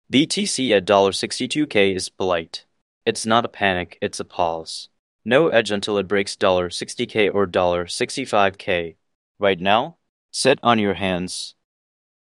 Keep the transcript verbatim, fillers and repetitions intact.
B T C at sixty-two K is polite. It's not a panic, it's a pause. No edge until it breaks sixty K or sixty-five K. Right now, sit on your hands.